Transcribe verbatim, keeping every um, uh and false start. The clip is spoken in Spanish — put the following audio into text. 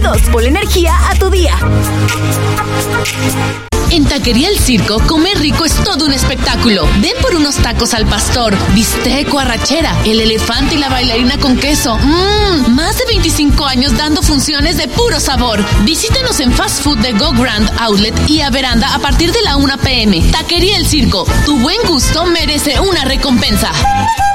Unidos, ponle energía a tu día. En Taquería El Circo, comer rico es todo un espectáculo. Ven por unos tacos al pastor, bistec o arrachera, el elefante y la bailarina con queso. Mmm, más de veinticinco años dando funciones de puro sabor. Visítanos en Fast Food de Go Grand Outlet y a Veranda a partir de la una p m Taquería El Circo, tu buen gusto merece una recompensa.